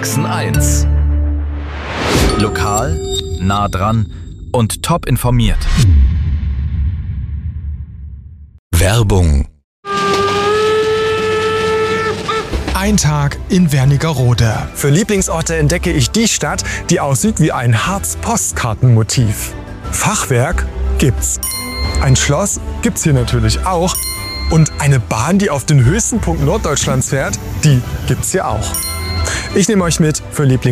Sachsen-1. Lokal, nah dran und top informiert. Werbung. Ein Tag in Wernigerode. Für Lieblingsorte entdecke ich die Stadt, die aussieht wie ein Harz-Postkartenmotiv. Fachwerk gibt's. Ein Schloss gibt's hier natürlich auch. Und eine Bahn, die auf den höchsten Punkt Norddeutschlands fährt, die gibt's hier auch. Ich nehme euch mit für Lieblingsorte.